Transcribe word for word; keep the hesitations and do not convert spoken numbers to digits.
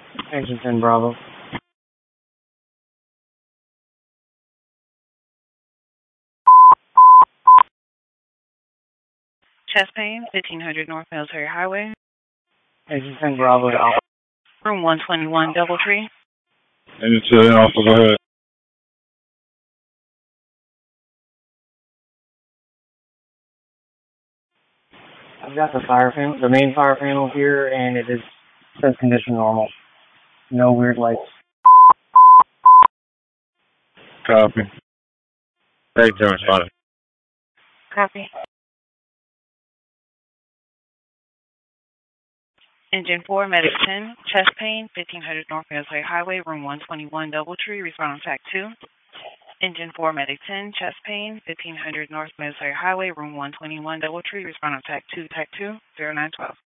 Engine ten Bravo. Chest pain, fifteen hundred North Military Highway. Engine ten Bravo to Alpha. Room one twenty-one, Doubletree. Engine ten Alpha, go ahead. I've got the fire panel, the main fire panel here, and it is says condition normal. No weird lights. Copy. Hey, John, spotted. Copy. Engine four, Medic ten, chest pain, fifteen hundred North Military Highway, room one twenty-one, Doubletree, respond on T A C two. Engine four, Medic ten, chest pain, fifteen hundred North Military Highway, room one twenty-one, Doubletree, respond on T A C two, T A C two, zero nine twelve.